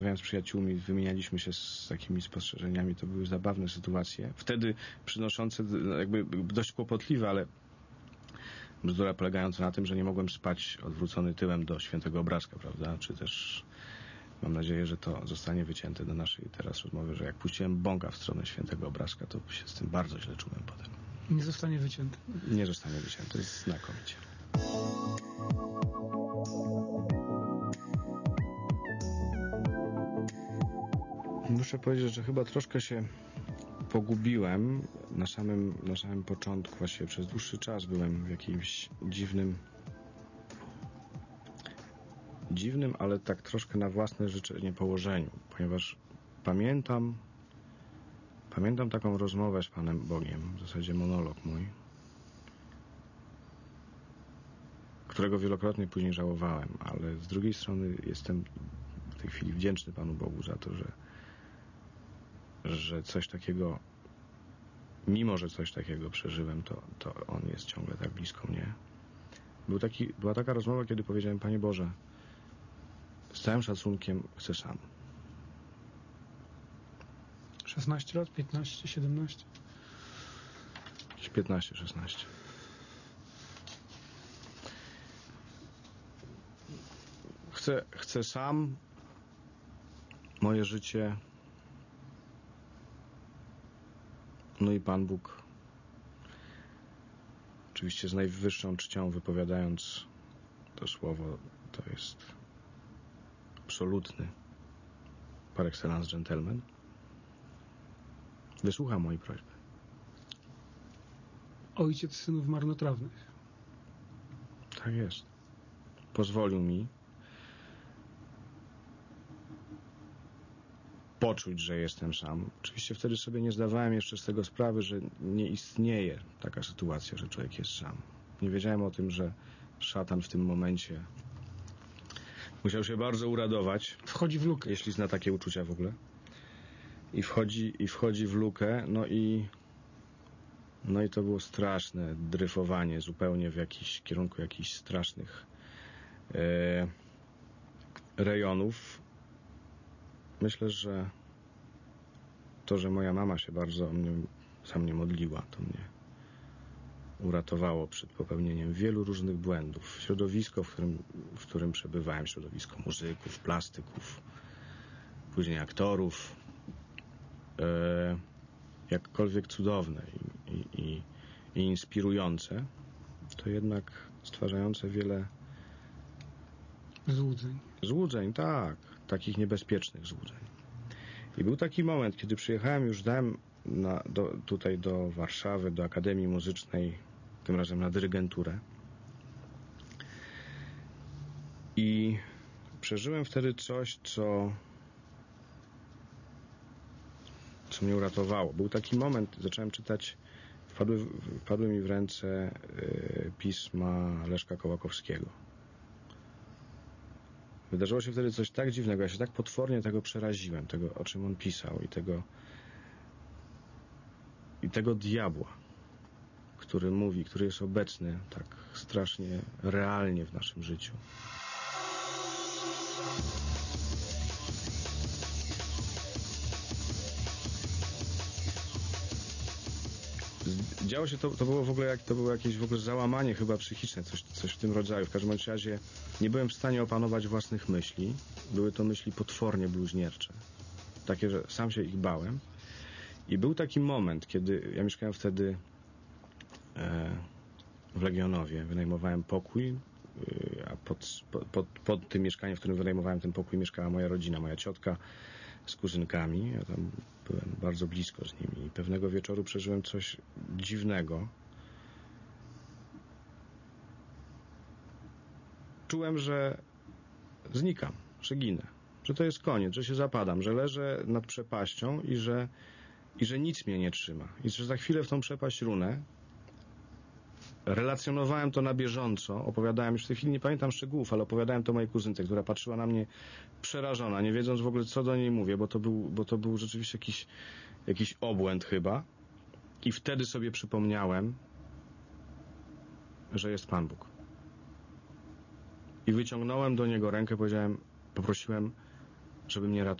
Z przyjaciółmi wymienialiśmy się z takimi spostrzeżeniami, to były zabawne sytuacje, wtedy przynoszące jakby dość kłopotliwe, ale bzdura polegająca na tym, że nie mogłem spać odwrócony tyłem do świętego obrazka, prawda, czy też mam nadzieję, że to zostanie wycięte do naszej teraz rozmowy, że jak puściłem bąka w stronę świętego obrazka, to się z tym bardzo źle czułem potem. Nie zostanie wycięte. Nie zostanie wycięte, to jest znakomicie. Muszę powiedzieć, że chyba troszkę się pogubiłem na samym początku. Właściwie przez dłuższy czas byłem w jakimś dziwnym, ale tak troszkę na własne życzenie położeniu, ponieważ pamiętam taką rozmowę z Panem Bogiem, w zasadzie monolog mój, którego wielokrotnie później żałowałem, ale z drugiej strony jestem w tej chwili wdzięczny Panu Bogu za to, że coś takiego, mimo że coś takiego przeżyłem, to On jest ciągle tak blisko mnie. Była taka rozmowa, kiedy powiedziałem: Panie Boże, z całym szacunkiem chcę sam. 16 lat? 15? 17? 15, 16. Chcę sam moje życie. No i Pan Bóg, oczywiście z najwyższą czcią wypowiadając to słowo, to jest absolutny par excellence gentleman, wysłucha mojej prośby. Ojciec synów marnotrawnych. Tak jest. Pozwolił mi poczuć, że jestem sam. Oczywiście wtedy sobie nie zdawałem jeszcze z tego sprawy, że nie istnieje taka sytuacja, że człowiek jest sam. Nie wiedziałem o tym, że szatan w tym momencie musiał się bardzo uradować. Wchodzi w lukę. Jeśli zna takie uczucia w ogóle. I wchodzi w lukę, no i to było straszne dryfowanie zupełnie w kierunku jakichś strasznych rejonów. Myślę, że to, że moja mama się bardzo za mnie modliła, to mnie uratowało przed popełnieniem wielu różnych błędów. Środowisko, w którym przebywałem, środowisko muzyków, plastyków, później aktorów, jakkolwiek cudowne i inspirujące, to jednak stwarzające wiele złudzeń, tak, takich niebezpiecznych złudzeń. I był taki moment, kiedy przyjechałem, już dałem tutaj do Warszawy, do Akademii Muzycznej, tym razem na dyrygenturę. I przeżyłem wtedy coś, co mnie uratowało. Był taki moment, zacząłem czytać, wpadły mi w ręce pisma Leszka Kołakowskiego. Wydarzyło się wtedy coś tak dziwnego, ja się tak potwornie tego przeraziłem, tego, o czym on pisał, i tego diabła, który mówi, który jest obecny tak strasznie realnie w naszym życiu. Działo się to było w ogóle to było jakieś w ogóle załamanie chyba psychiczne, coś w tym rodzaju. W każdym razie nie byłem w stanie opanować własnych myśli. Były to myśli potwornie bluźniercze. Takie, że sam się ich bałem. I był taki moment, kiedy ja mieszkałem wtedy w Legionowie. Wynajmowałem pokój, a pod tym mieszkaniem, w którym wynajmowałem ten pokój, mieszkała moja rodzina, moja ciotka z kuzynkami. Ja tam byłem bardzo blisko z nimi. I pewnego wieczoru przeżyłem coś dziwnego. Czułem, że znikam, że ginę, że to jest koniec, że się zapadam, że leżę nad przepaścią i że nic mnie nie trzyma. I że za chwilę w tą przepaść runę. Relacjonowałem to na bieżąco, opowiadałem, już w tej chwili nie pamiętam szczegółów, ale opowiadałem to mojej kuzynce, która patrzyła na mnie przerażona, nie wiedząc w ogóle, co do niej mówię, bo to był rzeczywiście jakiś obłęd chyba. I wtedy sobie przypomniałem, że jest Pan Bóg. I wyciągnąłem do Niego rękę, poprosiłem, żeby mnie